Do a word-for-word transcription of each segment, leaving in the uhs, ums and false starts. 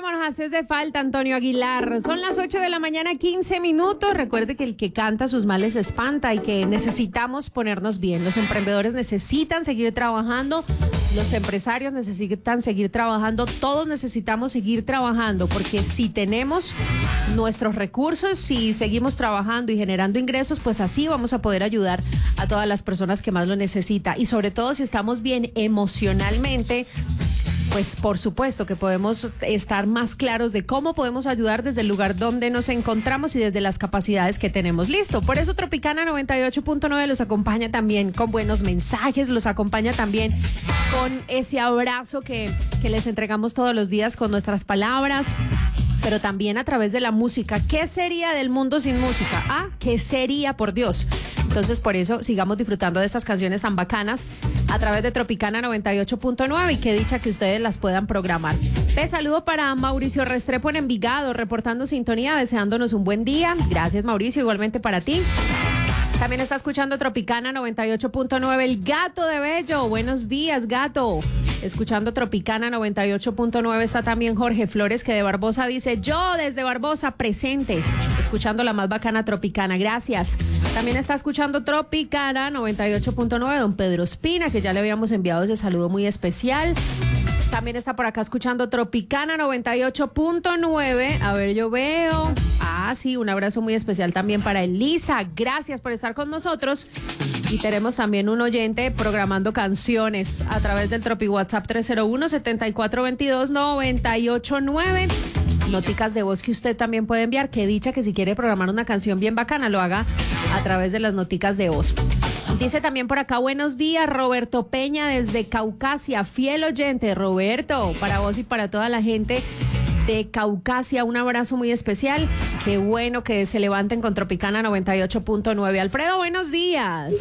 como nos haces de falta, Antonio Aguilar. Son las ocho de la mañana, quince minutos. Recuerde que el que canta sus males espanta y que necesitamos ponernos bien. Los emprendedores necesitan seguir trabajando, los empresarios necesitan seguir trabajando, todos necesitamos seguir trabajando, porque si tenemos nuestros recursos, si seguimos trabajando y generando ingresos, pues así vamos a poder ayudar a todas las personas que más lo necesitan. Y sobre todo si estamos bien emocionalmente, pues por supuesto que podemos estar más claros de cómo podemos ayudar desde el lugar donde nos encontramos y desde las capacidades que tenemos. Listo, por eso Tropicana noventa y ocho punto nueve los acompaña también con buenos mensajes, los acompaña también con ese abrazo que, que les entregamos todos los días con nuestras palabras, pero también a través de la música. ¿Qué sería del mundo sin música? Ah, ¿qué sería, por Dios? Entonces, por eso, sigamos disfrutando de estas canciones tan bacanas a través de Tropicana noventa y ocho punto nueve y qué dicha que ustedes las puedan programar. Te saludo para Mauricio Restrepo en Envigado, reportando sintonía, deseándonos un buen día. Gracias, Mauricio, igualmente para ti. También está escuchando Tropicana noventa y ocho punto nueve, el Gato de Bello. Buenos días, Gato. Escuchando Tropicana noventa y ocho punto nueve está también Jorge Flores, que de Barbosa dice: yo desde Barbosa presente, escuchando la más bacana Tropicana. Gracias. También está escuchando Tropicana noventa y ocho punto nueve don Pedro Espina, que ya le habíamos enviado ese saludo muy especial. También está por acá escuchando Tropicana noventa y ocho punto nueve. A ver, yo veo. Ah, sí, un abrazo muy especial también para Elisa. Gracias por estar con nosotros. Y tenemos también un oyente programando canciones a través del Tropi WhatsApp tres cero uno, setenta y cuatro veintidós, noventa y ocho nueve. Noticas de voz que usted también puede enviar. Qué dicha que si quiere programar una canción bien bacana, lo haga a través de las noticas de voz. Dice también por acá: buenos días, Roberto Peña desde Caucasia, fiel oyente. Roberto, para vos y para toda la gente de Caucasia, un abrazo muy especial. Qué bueno que se levanten con Tropicana noventa y ocho punto nueve. Alfredo, buenos días.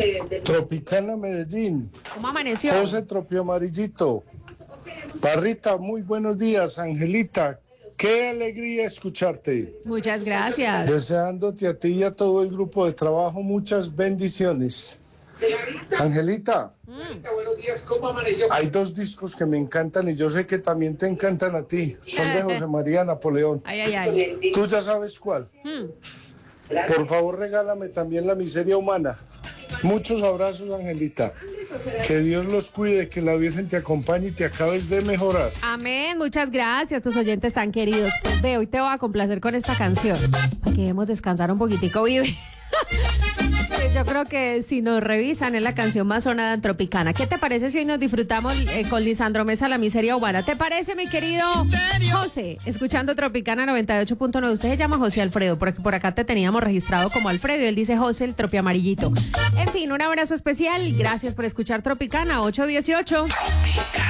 Tropicana Medellín. ¿Cómo amaneció? José Tropio Amarillito. Parrita, muy buenos días. Angelita, qué alegría escucharte. Muchas gracias. Deseándote a ti y a todo el grupo de trabajo muchas bendiciones. Angelita, mm. hay dos discos que me encantan y yo sé que también te encantan a ti. Son de José María Napoleón. Ay, ay, ay. ¿Tú ya sabes cuál? Mm. Por favor, regálame también La Miseria Humana. Muchos abrazos, Angelita. Que Dios los cuide, que la Virgen te acompañe y te acabes de mejorar. Amén, muchas gracias, tus oyentes tan queridos. Pues ve, hoy te voy a complacer con esta canción, para que debemos descansar un poquitico, vive. Yo creo que si nos revisan es la canción más sonada en Tropicana. ¿Qué te parece si hoy nos disfrutamos eh, con Lisandro Mesa, La Miseria Humana? ¿Te parece, mi querido José? Escuchando Tropicana noventa y ocho punto nueve. Usted se llama José Alfredo, porque por acá te teníamos registrado como Alfredo y él dice José, el tropi amarillito. En fin, un abrazo especial. Gracias por escuchar Tropicana ocho dieciocho.